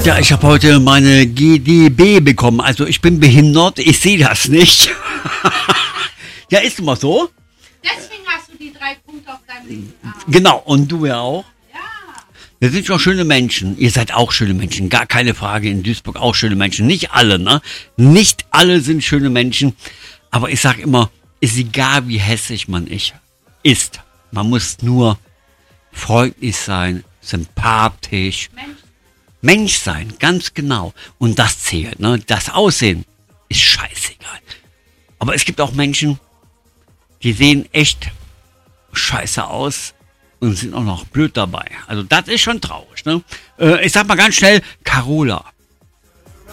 Ja, ich habe heute meine GdB bekommen. Also ich bin behindert, ich sehe das nicht. Ja, ist immer so. Deswegen hast du die 3 Punkte auf deinem linken Arm. Genau, und du ja auch. Ja. Wir sind schon schöne Menschen. Ihr seid auch schöne Menschen, gar keine Frage. In Duisburg auch schöne Menschen. Nicht alle, ne? Nicht alle sind schöne Menschen. Aber ich sag immer, ist egal, wie hässlich man ist. Man muss nur freundlich sein, sympathisch. Mensch sein, ganz genau. Und das zählt, ne? Das Aussehen ist scheißegal. Aber es gibt auch Menschen, die sehen echt scheiße aus und sind auch noch blöd dabei. Also das ist schon traurig, ne? Ich sag mal ganz schnell, Carola.